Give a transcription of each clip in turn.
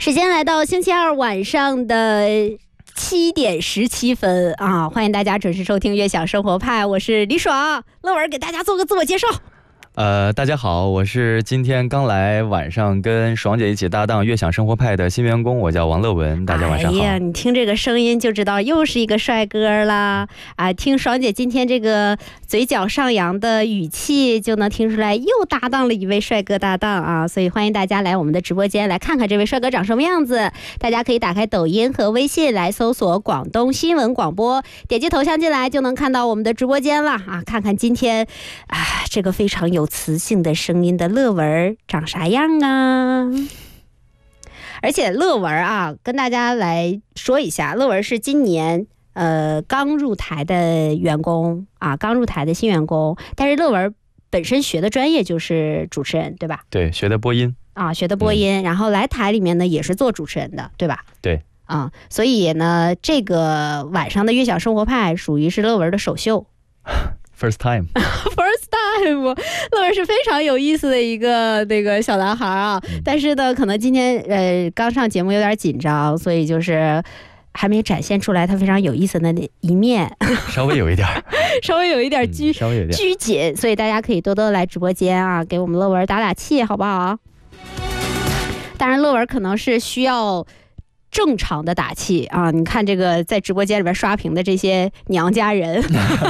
时间来到星期二晚上的7点17分啊！欢迎大家准时收听《悦享生活派》，我是李爽。乐文给大家做个自我介绍。 大家好，我是今天刚来晚上跟爽姐一起搭档悦享生活派的新员工，我叫王乐文。大家晚上好。 哎呀，你听这个声音就知道又是一个帅哥啦！啊，听爽姐今天这个嘴角上扬的语气，就能听出来又搭档了一位帅哥搭档啊！所以欢迎大家来我们的直播间来看看这位帅哥长什么样子。大家可以打开抖音和微信来搜索广东新闻广播，点击头像进来就能看到我们的直播间了啊！看看今天这个非常有磁性的声音的乐文长啥样啊？而且乐文啊，跟大家来说一下，乐文是今年刚入台的员工啊，刚入台的新员工。但是乐文本身学的专业就是主持人，对吧？ 对，学的播音啊，学的播音，然后来台里面呢也是做主持人的，对吧？ 对啊，所以呢，这个晚上的悦享生活派属于是乐文的首秀。 First time 乐文是非常有意思的一个那个小男孩啊，但是呢，可能今天刚上节目有点紧张，所以就是还没展现出来他非常有意思的一面， 稍微有一点稍微有一点拘谨，所以大家可以多多来直播间啊，给我们乐文打打气，好不好？当然，乐文可能是需要正常的打气啊！你看这个在直播间里边刷屏的这些娘家人，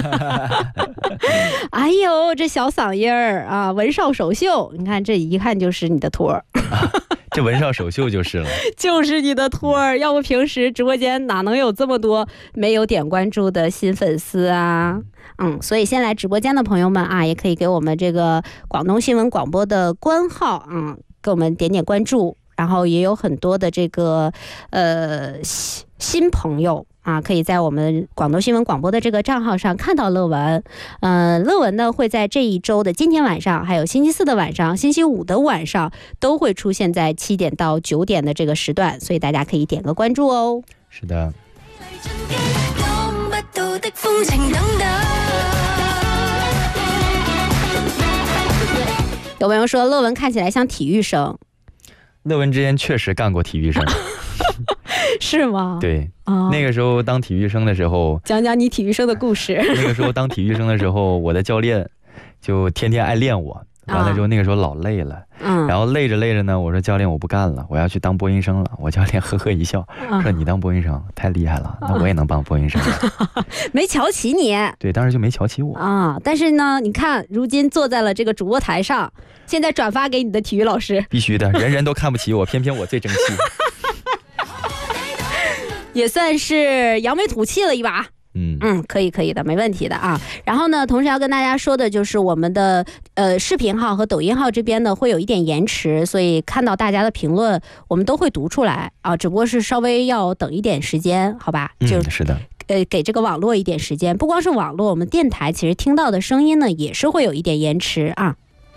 哎呦，这小嗓音儿啊，文少首秀，你看这一看就是你的托儿， 这文少首秀就是了， 就是你的托儿。要不平时直播间哪能有这么多没有点关注的新粉丝啊？所以先来直播间的朋友们啊，也可以给我们这个广东新闻广播的官号给我们点点关注。然后也有很多的这个新朋友啊，可以在我们广东新闻广播的这个账号上看到乐文。乐文呢会在这一周的今天晚上，还有星期四的晚上、星期五的晚上都会出现在7点到9点的这个时段，所以大家可以点个关注哦。 是的。 有朋友说乐文看起来像体育生。 乐文之前确实干过体育生。 是吗？ 对，那个时候当体育生的时候， 讲讲你体育生的故事。 那个时候当体育生的时候，我的教练就天天爱练我，完了之后那个时候老累了，然后累着累着呢，我说教练我不干了，我要去当播音生了。我教练呵呵一笑，说你当播音生太厉害了，那我也能当播音生了。 没瞧起你。 对，当时就没瞧起我啊。但是呢，你看如今坐在了这个主播台上，现在转发给你的体育老师， 必须的，人人都看不起我，偏偏我最争气。 也算是扬眉吐气了一把。可以的，没问题的啊。然后呢，同时要跟大家说的就是我们的视频号和抖音号这边呢会有一点延迟，所以看到大家的评论我们都会读出来啊，只不过是稍微要等一点时间，好吧？ 是的。 给这个网络一点时间，不光是网络，我们电台其实听到的声音呢也是会有一点延迟啊。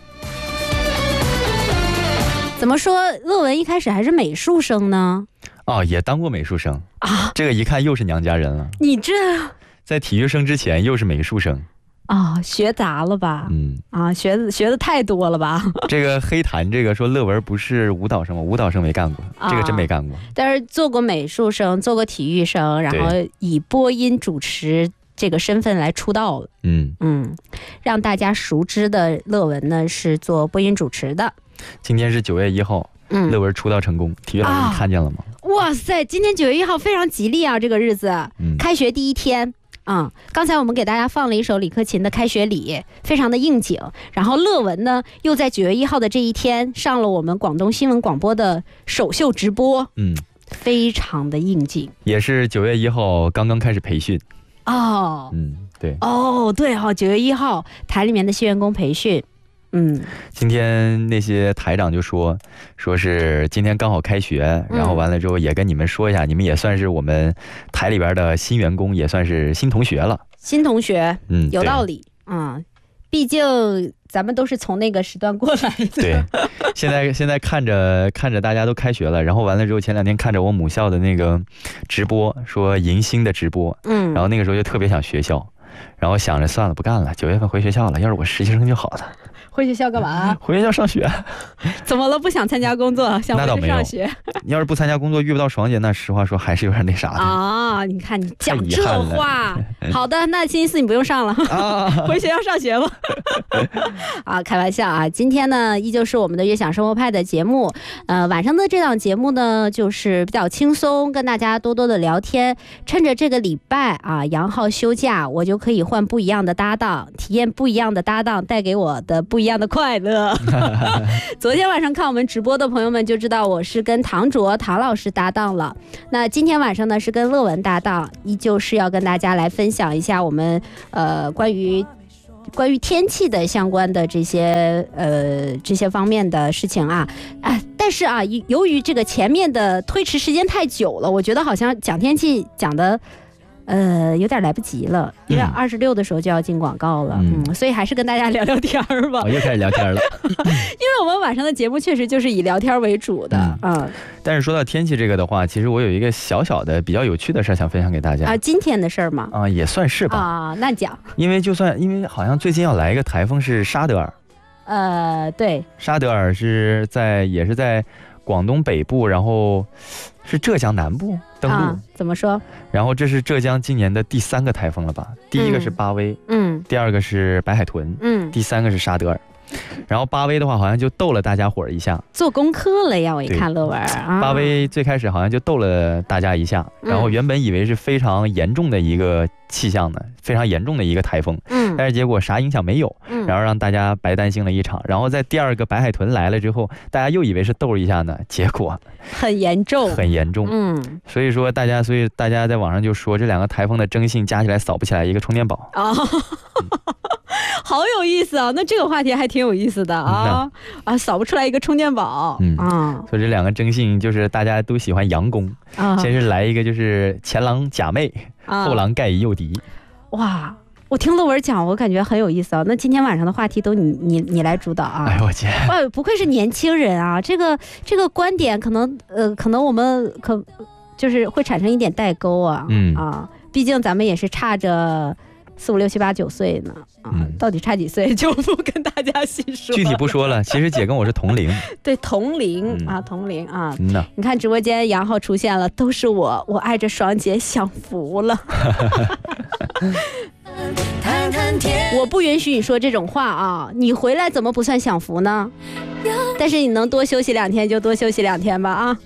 怎么说乐文一开始还是美术生呢？ 也当过美术生啊，这个一看又是娘家人了。 你这在体育生之前又是美术生学杂了吧？学的太多了吧？ 这个黑檀这个说乐文不是舞蹈生吗？舞蹈生没干过，这个真没干过。 但是做过美术生，做过体育生，然后以播音主持这个身份来出道了。让大家熟知的乐文呢是做播音主持的。 今天是9月1号。乐文出道成功，体育老师你看见了吗？ 哇塞，今天9月1号非常吉利啊，这个日子，开学第一天。刚才我们给大家放了一首李克勤的《开学礼》，非常的应景。然后乐文呢，又在9月1号的这一天上了我们广东新闻广播的首秀直播，非常的应景。 也是9月1号刚刚开始培训。 对。对9月1号台里面的新员工培训。 今天那些台长就说是今天刚好开学，然后完了之后也跟你们说一下，你们也算是我们台里边的新员工，也算是新同学了。 新同学，有道理毕竟咱们都是从那个时段过来的。 对，现在看着大家都开学了，然后完了之后前2天看着我母校的那个直播，说迎新的直播，然后那个时候就特别想学校。 然后想着算了不干了，9月份回学校了，要是我实习生就好了。 回学校干嘛？ 回学校上学。 怎么了？不想参加工作，想回去上学？ 你要是不参加工作遇不到爽姐，那实话说还是有点那啥的啊。你看你讲这话，好的，那星期四你不用上了，回学校上学吧。啊，开玩笑啊！今天呢，依旧是我们的悦享生活派的节目。晚上的这档节目呢，就是比较轻松，跟大家多多的聊天。趁着这个礼拜啊，杨浩休假，我就可以换不一样的搭档，体验不一样的搭档带给我的不一样的快乐。昨天晚上看我们直播的朋友们就知道，我是跟唐老师搭档了。那今天晚上呢，是跟乐文搭档，依旧是要跟大家来分享一下我们关于天气的相关的这些方面的事情啊。但是啊，由于这个前面的推迟时间太久了，我觉得好像讲天气讲的有点来不及了，因为26的时候就要进广告了，所以还是跟大家聊聊天吧。 又开始聊天了， 因为我们晚上的节目确实就是以聊天为主的。 但是说到天气这个的话，其实我有一个小小的比较有趣的事想分享给大家。 今天的事儿吗？ 也算是吧。 那讲。 因为好像最近要来一个台风是沙德尔。 对。 沙德尔也是在广东北部，然后是浙江南部登陆。 怎么说？ 然后这是浙江今年的第3个台风了吧？第一个是巴威，第2个是白海豚，第3个是沙德尔。然后巴威的话好像就逗了大家伙一下， 做功课了呀！我一看乐文巴威最开始好像就逗了大家一下，然后原本以为是非常严重的一个气象呢，非常严重的一个台风，但是结果啥影响没有，然后让大家白担心了一场。然后在第2个白海豚来了之后，大家又以为是逗一下呢，结果很严重。 所以大家在网上就说这2个台风的征信加起来扫不起来一个充电宝。 好有意思啊！那这个话题还挺有意思的啊！扫不出来一个充电宝。 所以这2个征信就是大家都喜欢佯攻。先是来一个就是前狼假寐，后狼盖以诱敌。 哇！我听乐文讲，我感觉很有意思啊。那今天晚上的话题都你来主导啊！ 哎呦我天！ 不愧是年轻人啊！这个观点可能我们就是会产生一点代沟啊。毕竟咱们也是差着4、5、6、7、8、9岁呢。到底差几岁就不跟大家细说， 具体不说了。其实姐跟我是同龄。 对，同龄啊。你看直播间杨浩出现了，都是我爱着爽姐享福了。我不允许你说这种话啊！你回来怎么不算享福呢？但是你能多休息2天就多休息2天吧啊！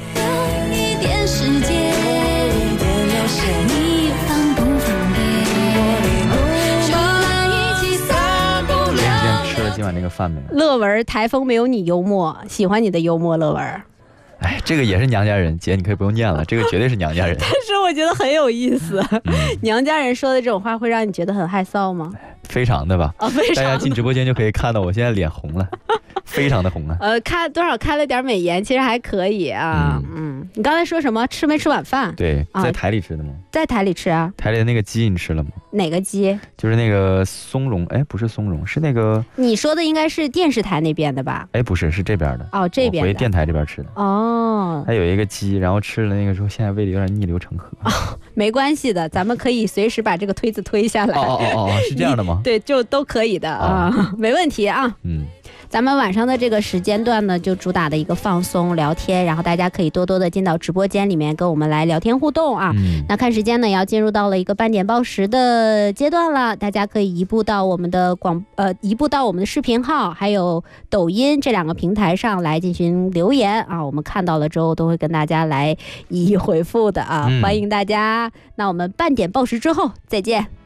今晚那个饭没有？ 乐文，台风没有你幽默，喜欢你的幽默，乐文。 哎，这个也是娘家人，姐你可以不用念了，这个绝对是娘家人。 但是我觉得很有意思。娘家人说的这种话会让你觉得很害臊吗？ 非常的吧。非常的。大家进直播间就可以看到我现在脸红了，非常的红啊。 开了点美颜，其实还可以啊。你刚才说什么？吃没吃晚饭？ 对，在台里吃的吗？ 在台里吃啊。 台里的那个鸡你吃了吗？ 哪个鸡？就是那个松茸，不是松茸，是那个。 你说的应该是电视台那边的吧？ 不是，是这边的。 这边的。 我回电台这边吃的。还有一个鸡，然后吃了那个时候，现在胃里有点逆流成河。 没关系的，咱们可以随时把这个推子推下来。 是这样的吗？ 对，就都可以的啊，没问题啊。咱们晚上的这个时间段呢，就主打的一个放松聊天，然后大家可以多多的进到直播间里面跟我们来聊天互动啊。那看时间呢，要进入到了一个半点报时的阶段了，大家可以移步到我们的视频号还有抖音这2个平台上来进行留言啊，我们看到了之后都会跟大家来一一回复的啊，欢迎大家。那我们半点报时之后再见。